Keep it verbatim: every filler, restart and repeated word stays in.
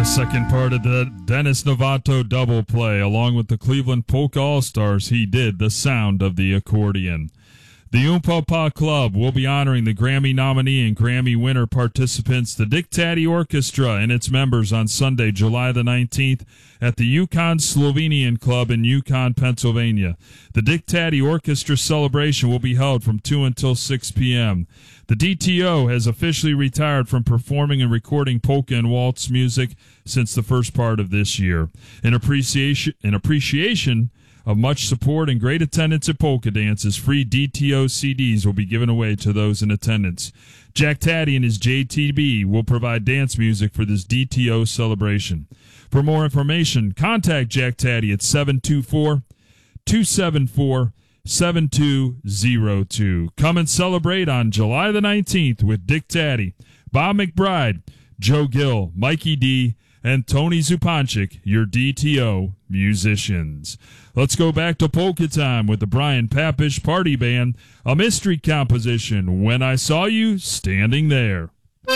second part of the Dennis Novato double play. Along with the Cleveland Polka All-Stars, he did The Sound of the Accordion. The Oompa Pa Club will be honoring the Grammy nominee and Grammy winner participants, the Dick Taddy Orchestra, and its members on Sunday, July the nineteenth at the Yukon Slovenian Club in Yukon, Pennsylvania. The Dick Taddy Orchestra celebration will be held from two until six p.m. The D T O has officially retired from performing and recording polka and waltz music since the first part of this year. In appreciation, in appreciation of much support and great attendance at polka dances, free D T O C Ds will be given away to those in attendance. Jack Taddy and his J T B will provide dance music for this D T O celebration. For more information, contact Jack Taddy at seven two four, two seven four, seven two zero two. Come and celebrate on July the nineteenth with Dick Taddy, Bob McBride, Joe Gill, Mikey D, and Tony Zupanchik, your D T O musicians. Let's go back to polka time with the Brian Papish Party Band, a mystery composition, When I Saw You Standing There.